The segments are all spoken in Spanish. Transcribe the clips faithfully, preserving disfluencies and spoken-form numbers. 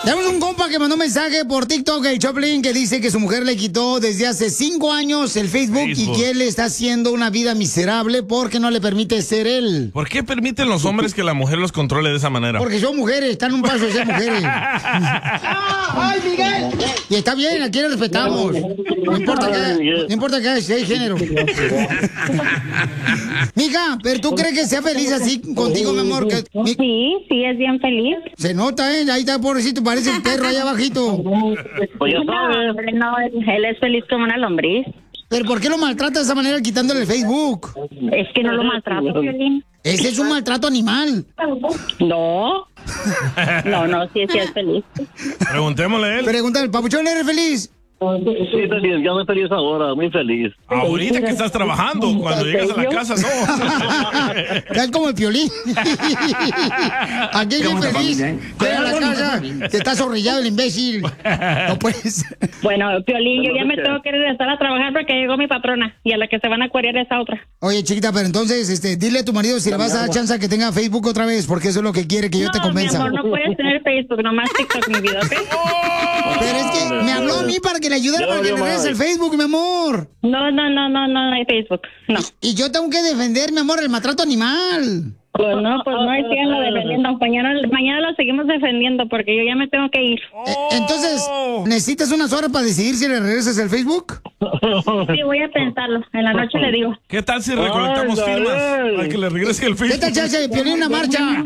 Tenemos un compa que mandó un mensaje por TikTok, el Choplin, que dice que su mujer le quitó desde hace cinco años el Facebook, Facebook, y que él le está haciendo una vida miserable porque no le permite ser él. ¿Por qué permiten los hombres que la mujer los controle de esa manera? Porque son mujeres, están un paso de ser mujeres. ¡Ay, Miguel! Y está bien, aquí le respetamos. No importa que, no importa que sea género. Mija, ¿pero tú crees que sea feliz así contigo, mi amor? Que, mi... Sí, sí, es bien feliz. Se nota, ¿eh? Ahí está, pobrecito, parece el perro allá abajito. Pues ya sabes. No, no, él es feliz como una lombriz. ¿Pero por qué lo maltrata de esa manera quitándole el Facebook? Es que no lo maltrato, Violín. Ese es un maltrato animal. No. No, no, sí, sí es feliz. Preguntémosle a él. Pregúntale, ¿Papuchón, eres feliz? Sí, feliz, ya estoy feliz ahora, muy feliz. Ahorita que estás trabajando, cuando llegas a la casa, no. Ya es como el Piolín. Aquí es feliz. Llega a la casa, te está zorrillado el imbécil. No puedes. Bueno, Piolín, yo ya me tengo que regresar a trabajar porque llegó mi patrona y a la que se van a cuarear es a otra. Oye, chiquita, pero entonces, este, dile a tu marido si le vas a dar chance a que tenga Facebook otra vez, porque eso es lo que quiere, que yo no, te convenza. Mi amor, no puedes tener Facebook, nomás TikTok, mi vida, ¿ok? Pero es que me habló a mí para que le ayudara para que le regrese el Facebook, mi amor. No, no, no, no, no, no hay Facebook, no. Y, y yo tengo que defender, mi amor, el maltrato animal. Pues no, pues no, síganlo defendiendo. Mañana, mañana lo seguimos defendiendo porque yo ya me tengo que ir. Oh. Entonces, ¿necesitas unas horas para decidir si le regresas el Facebook? Sí, voy a pensarlo. En la noche le digo. ¿Qué tal si recolectamos ay, firmas ay. para que le regrese el Facebook? ¿Qué tal, chance de Piolín una marcha?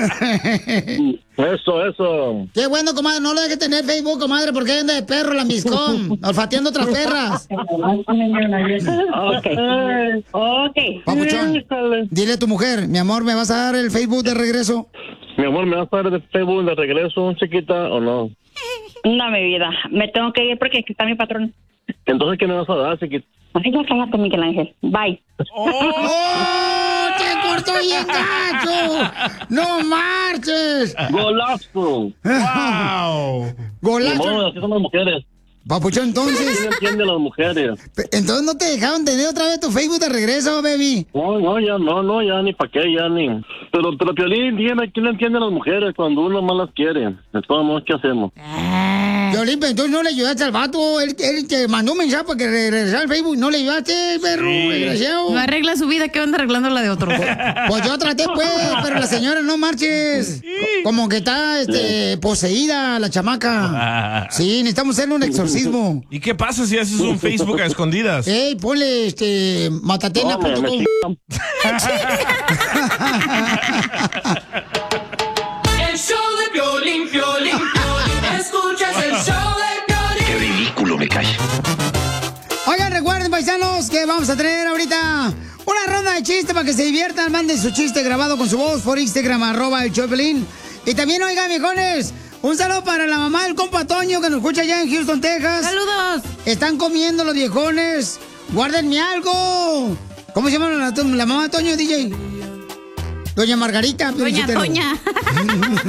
Eso, eso. Qué bueno, comadre. No lo dejes tener Facebook, comadre, porque anda de perro la miscón, olfateando otras perras. Ok. Ok. Papuchón, dile a tu mujer, mi amor, ¿me vas a dar el Facebook de regreso? Mi amor, ¿me vas a dar el Facebook de regreso, chiquita, o no? No, mi vida. Me tengo que ir porque aquí está mi patrón. Entonces, ¿qué me vas a dar, chiquita? Ay, ya cállate, Miguel Ángel. Bye. ¡Oh! ¡Oh! ¡Te cortó bien gacho! ¡No marches! ¡Golazo! ¡Wow! ¡Golazo! No, así son las mujeres. Papuchón, entonces... ¿Quién entiende a las mujeres? Entonces no te dejaron tener otra vez tu Facebook de regreso, baby. No, no, ya no, no, ya ni pa' qué, ya ni... Pero, pero Piolín, dime, ¿quién entiende a las mujeres cuando uno más las quiere? De todos modos, ¿qué hacemos? Piolín, pero entonces no le ayudaste al vato. Él, él te mandó un mensaje para que regresara al Facebook. No le ayudaste, perro, sí. Desgraciado. No arregla su vida, ¿qué anda arreglando la de otro? Pues yo traté, pues, pero la señora no marches. Como que está este, poseída la chamaca. Sí, necesitamos hacerle un exorcismo. ¿Y qué pasa si haces un Facebook a escondidas? Ey, ponle este matatena punto com. El show de Piolín, Piolín, Piolín. Escuchas el show de Piolín. Qué ridículo me cae. Oigan, recuerden, paisanos, que vamos a tener ahorita una ronda de chistes para que se diviertan. Manden su chiste grabado con su voz por Instagram, arroba el Choplin. Y también, oigan, viejones, un saludo para la mamá del compa Toño que nos escucha allá en Houston, Texas. ¡Saludos! Están comiendo los viejones. Guárdenme algo. ¿Cómo se llama la, la mamá de Toño, D J? Doña Margarita. Doña Toña.